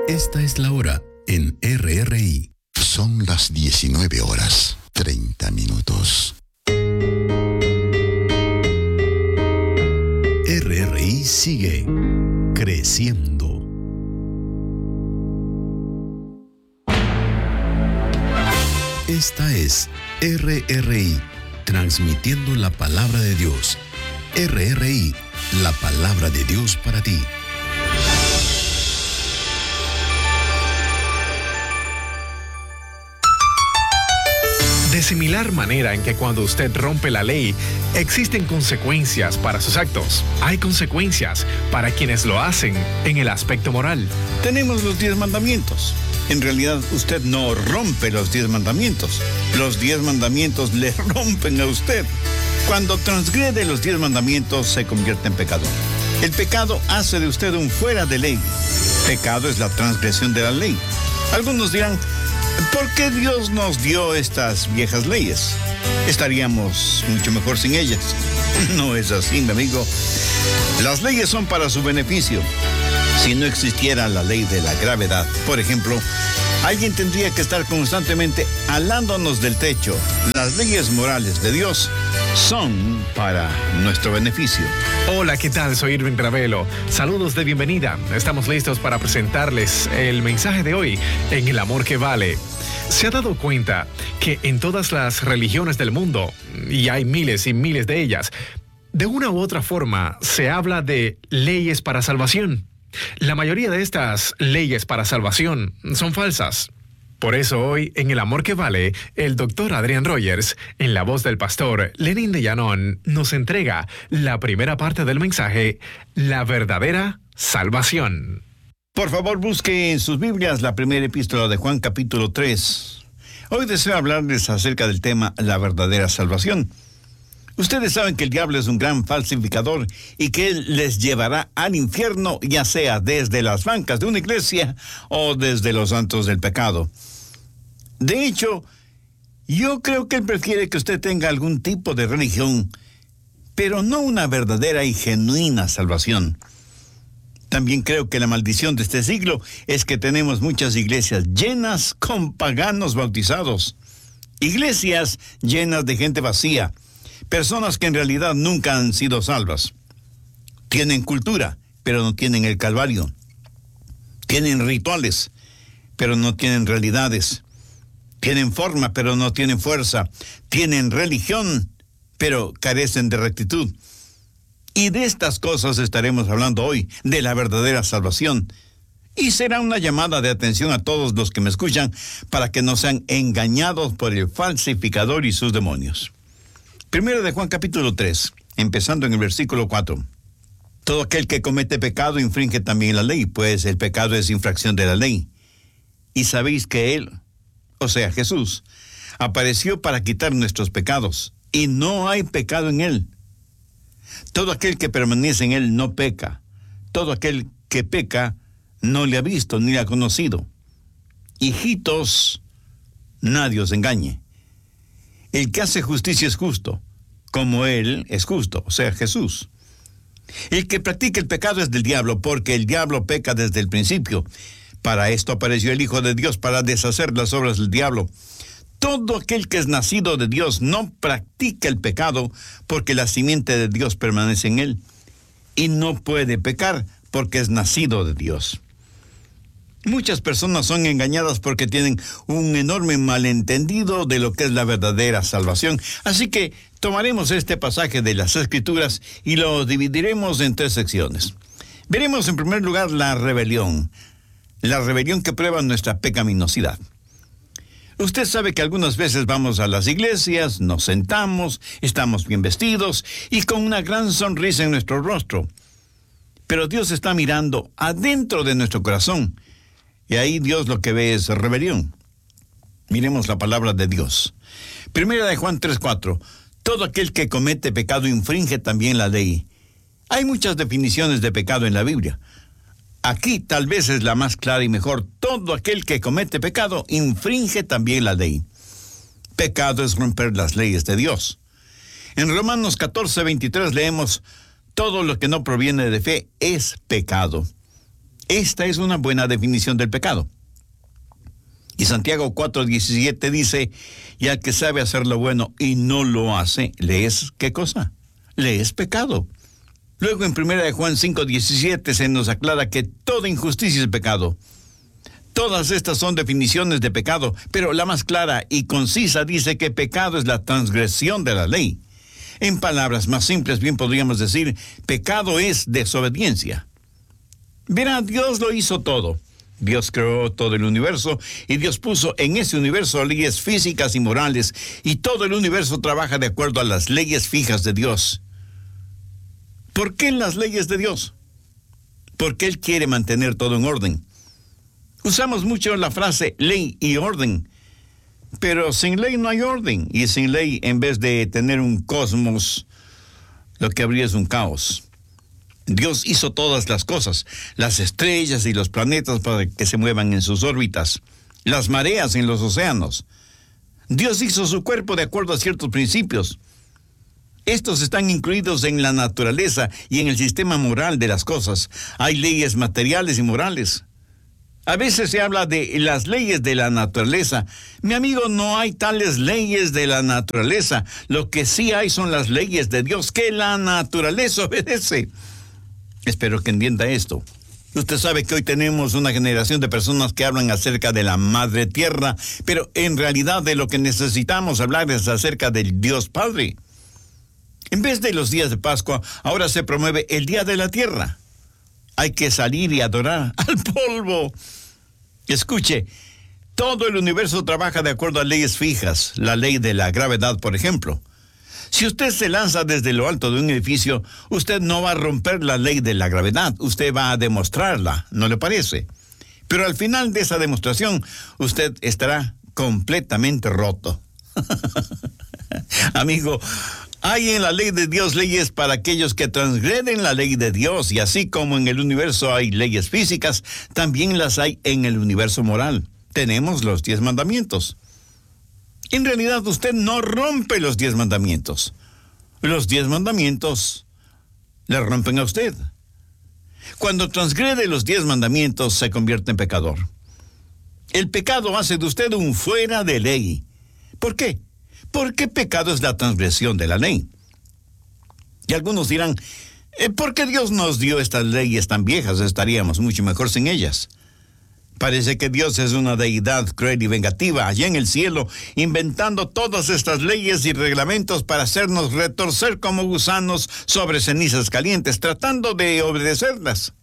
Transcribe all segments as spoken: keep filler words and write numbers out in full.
Esta es la hora en R R I. Son las diecinueve horas, treinta minutos. R R I sigue creciendo. Esta es R R I, transmitiendo la palabra de Dios. R R I, la palabra de Dios para ti. De similar manera en que cuando usted rompe la ley, existen consecuencias para sus actos. Hay consecuencias para quienes lo hacen en el aspecto moral. Tenemos los diez mandamientos. En realidad, usted no rompe los diez mandamientos. Los diez mandamientos le rompen a usted. Cuando transgrede los diez mandamientos, se convierte en pecador. El pecado hace de usted un fuera de ley. Pecado es la transgresión de la ley. Algunos dirán, ¿por qué Dios nos dio estas viejas leyes? Estaríamos mucho mejor sin ellas. No es así, mi amigo. Las leyes son para su beneficio. Si no existiera la ley de la gravedad, por ejemplo, alguien tendría que estar constantemente alándonos del techo. Las leyes morales de Dios son para nuestro beneficio. Hola, ¿qué tal? Soy Irving Ravelo. Saludos de bienvenida. Estamos listos para presentarles el mensaje de hoy en El Amor que Vale. ¿Se ha dado cuenta que en todas las religiones del mundo, y hay miles y miles de ellas, de una u otra forma se habla de leyes para salvación? La mayoría de estas leyes para salvación son falsas. Por eso hoy, en El Amor que Vale, el doctor Adrian Rogers, en la voz del pastor Lenin de Llanón, nos entrega la primera parte del mensaje, la verdadera salvación. Por favor, busque en sus Biblias la primera epístola de Juan, capítulo tres. Hoy deseo hablarles acerca del tema la verdadera salvación. Ustedes saben que el diablo es un gran falsificador y que él les llevará al infierno, ya sea desde las bancas de una iglesia o desde los santos del pecado. De hecho, yo creo que él prefiere que usted tenga algún tipo de religión, pero no una verdadera y genuina salvación. También creo que la maldición de este siglo es que tenemos muchas iglesias llenas con paganos bautizados. Iglesias llenas de gente vacía. Personas que en realidad nunca han sido salvas. Tienen cultura, pero no tienen el Calvario. Tienen rituales, pero no tienen realidades. Tienen forma, pero no tienen fuerza. Tienen religión, pero carecen de rectitud. Y de estas cosas estaremos hablando hoy, de la verdadera salvación. Y será una llamada de atención a todos los que me escuchan para que no sean engañados por el falsificador y sus demonios. Primero de Juan capítulo tres, empezando en el versículo cuatro. Todo aquel que comete pecado infringe también la ley, pues el pecado es infracción de la ley. Y sabéis que Él, o sea Jesús, apareció para quitar nuestros pecados, y no hay pecado en Él. Todo aquel que permanece en Él no peca. Todo aquel que peca no le ha visto ni le ha conocido. Hijitos, nadie os engañe. El que hace justicia es justo, como Él es justo, o sea, Jesús. El que practica el pecado es del diablo, porque el diablo peca desde el principio. Para esto apareció el Hijo de Dios, para deshacer las obras del diablo. Todo aquel que es nacido de Dios no practica el pecado, porque la simiente de Dios permanece en él. Y no puede pecar, porque es nacido de Dios. Muchas personas son engañadas porque tienen un enorme malentendido de lo que es la verdadera salvación. Así que tomaremos este pasaje de las Escrituras y lo dividiremos en tres secciones. Veremos en primer lugar la rebelión. La rebelión que prueba nuestra pecaminosidad. Usted sabe que algunas veces vamos a las iglesias, nos sentamos, estamos bien vestidos y con una gran sonrisa en nuestro rostro. Pero Dios está mirando adentro de nuestro corazón. Y ahí Dios lo que ve es rebelión. Miremos la palabra de Dios. Primera de Juan tres cuatro. Todo aquel que comete pecado infringe también la ley. Hay muchas definiciones de pecado en la Biblia. Aquí tal vez es la más clara y mejor. Todo aquel que comete pecado infringe también la ley. Pecado es romper las leyes de Dios. En Romanos catorce veintitrés leemos: todo lo que no proviene de fe es pecado. Esta es una buena definición del pecado. Y Santiago cuatro diecisiete dice, y al que sabe hacer lo bueno y no lo hace, le es, ¿qué cosa? Le es pecado. Luego en primera de Juan cinco diecisiete se nos aclara que toda injusticia es pecado. Todas estas son definiciones de pecado, pero la más clara y concisa dice que pecado es la transgresión de la ley. En palabras más simples, bien podríamos decir, pecado es desobediencia. Verá, Dios lo hizo todo. Dios creó todo el universo y Dios puso en ese universo leyes físicas y morales, y todo el universo trabaja de acuerdo a las leyes fijas de Dios. ¿Por qué las leyes de Dios? Porque Él quiere mantener todo en orden. Usamos mucho la frase ley y orden, pero sin ley no hay orden, y sin ley, en vez de tener un cosmos, lo que habría es un caos. Dios hizo todas las cosas, las estrellas y los planetas para que se muevan en sus órbitas, las mareas en los océanos. Dios hizo su cuerpo de acuerdo a ciertos principios. Estos están incluidos en la naturaleza y en el sistema moral de las cosas. Hay leyes materiales y morales. A veces se habla de las leyes de la naturaleza. Mi amigo, no hay tales leyes de la naturaleza. Lo que sí hay son las leyes de Dios que la naturaleza obedece. Espero que entienda esto. Usted sabe que hoy tenemos una generación de personas que hablan acerca de la Madre Tierra, pero en realidad de lo que necesitamos hablar es acerca del Dios Padre. En vez de los días de Pascua, ahora se promueve el Día de la Tierra. Hay que salir y adorar al polvo. Escuche, todo el universo trabaja de acuerdo a leyes fijas, la ley de la gravedad, por ejemplo. Si usted se lanza desde lo alto de un edificio, usted no va a romper la ley de la gravedad, usted va a demostrarla, ¿no le parece? Pero al final de esa demostración, usted estará completamente roto. Amigo, hay en la ley de Dios leyes para aquellos que transgreden la ley de Dios, y así como en el universo hay leyes físicas, también las hay en el universo moral. Tenemos los diez mandamientos. En realidad usted no rompe los diez mandamientos. Los diez mandamientos le rompen a usted. Cuando transgrede los diez mandamientos se convierte en pecador. El pecado hace de usted un fuera de ley. ¿Por qué? Porque pecado es la transgresión de la ley. Y algunos dirán, ¿por qué Dios nos dio estas leyes tan viejas? Estaríamos mucho mejor sin ellas. Parece que Dios es una deidad cruel y vengativa allá en el cielo, inventando todas estas leyes y reglamentos para hacernos retorcer como gusanos sobre cenizas calientes, tratando de obedecerlas.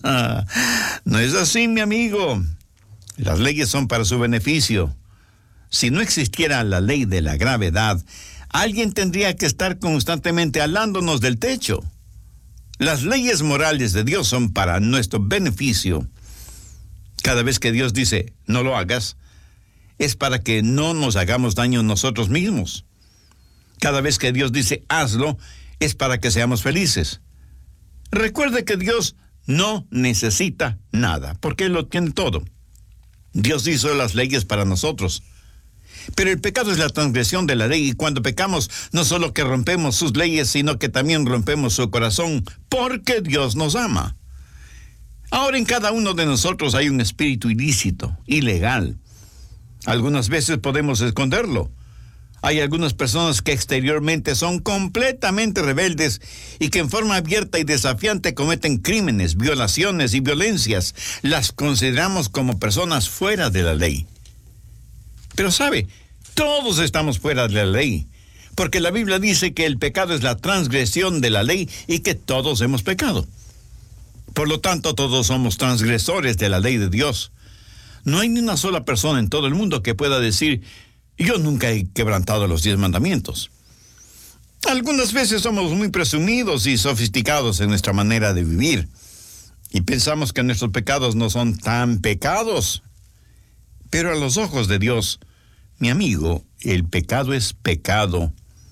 No es así, mi amigo. Las leyes son para su beneficio. Si no existiera la ley de la gravedad, alguien tendría que estar constantemente alándonos del techo. Las leyes morales de Dios son para nuestro beneficio. Cada vez que Dios dice, no lo hagas, es para que no nos hagamos daño nosotros mismos. Cada vez que Dios dice, hazlo, es para que seamos felices. Recuerde que Dios no necesita nada, porque Él lo tiene todo. Dios hizo las leyes para nosotros. Pero el pecado es la transgresión de la ley, y cuando pecamos, no solo que rompemos sus leyes, sino que también rompemos su corazón, porque Dios nos ama. Ahora en cada uno de nosotros hay un espíritu ilícito, ilegal. Algunas veces podemos esconderlo. Hay algunas personas que exteriormente son completamente rebeldes y que en forma abierta y desafiante cometen crímenes, violaciones y violencias. Las consideramos como personas fuera de la ley. Pero sabe, todos estamos fuera de la ley, porque la Biblia dice que el pecado es la transgresión de la ley y que todos hemos pecado. Por lo tanto, todos somos transgresores de la ley de Dios. No hay ni una sola persona en todo el mundo que pueda decir, yo nunca he quebrantado los diez mandamientos. Algunas veces somos muy presumidos y sofisticados en nuestra manera de vivir, y pensamos que nuestros pecados no son tan pecados. Pero a los ojos de Dios, mi amigo, el pecado es pecado.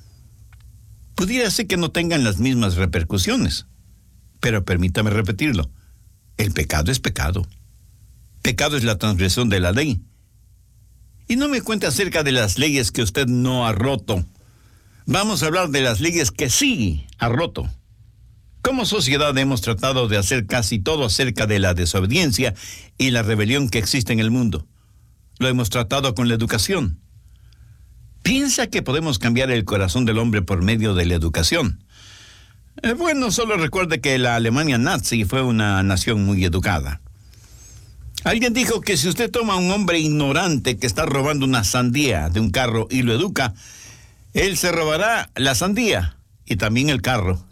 Pudiera ser que no tengan las mismas repercusiones, pero permítame repetirlo. El pecado es pecado. Pecado es la transgresión de la ley. Y no me cuente acerca de las leyes que usted no ha roto. Vamos a hablar de las leyes que sí ha roto. Como sociedad hemos tratado de hacer casi todo acerca de la desobediencia y la rebelión que existe en el mundo. Lo hemos tratado con la educación. ¿Piensa que podemos cambiar el corazón del hombre por medio de la educación? Eh, bueno, solo recuerde que la Alemania nazi fue una nación muy educada. Alguien dijo que si usted toma a un hombre ignorante que está robando una sandía de un carro y lo educa, él se robará la sandía y también el carro.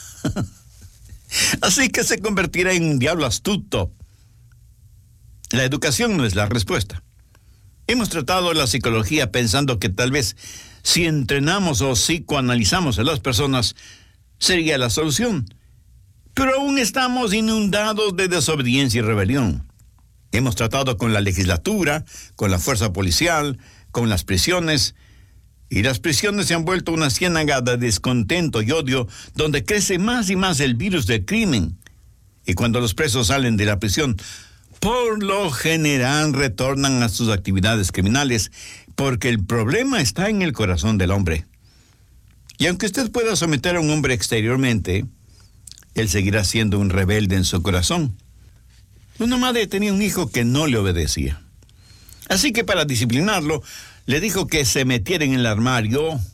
Así que se convertirá en un diablo astuto. La educación no es la respuesta. Hemos tratado la psicología pensando que tal vez si entrenamos o psicoanalizamos a las personas sería la solución. Pero aún estamos inundados de desobediencia y rebelión. Hemos tratado con la legislatura, con la fuerza policial, con las prisiones, y las prisiones se han vuelto una ciénaga de descontento y odio donde crece más y más el virus del crimen. Y cuando los presos salen de la prisión, por lo general retornan a sus actividades criminales, porque el problema está en el corazón del hombre. Y aunque usted pueda someter a un hombre exteriormente, él seguirá siendo un rebelde en su corazón. Una madre tenía un hijo que no le obedecía. Así que para disciplinarlo, le dijo que se metiera en el armario